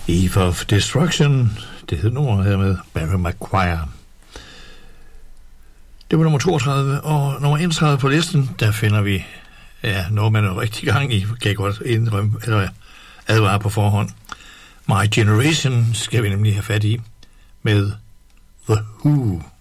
Eve of Destruction, det hed nummer her med Barry McGuire. Det var nummer 32, og nummer 31 på listen, der finder vi noget, man er rigtig gang i, kan jeg godt indrømme, eller advare på forhånd. My Generation skal vi nemlig have fat i med The Who.